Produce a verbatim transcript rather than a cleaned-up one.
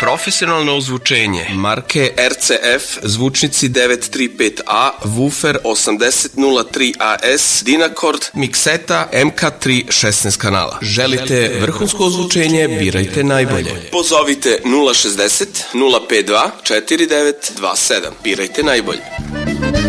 Profesionalno ozvučenje marke R C F, zvučnici devet tri pet A, Woofer osamdeset nula tri A S, Dynacord, Mixeta M K tri šesnaest kanala. Želite vrhunsko ozvučenje, birajte najbolje. Pozovite nula šezdeset nula pet dva četiri devet dva sedam. Birajte najbolje.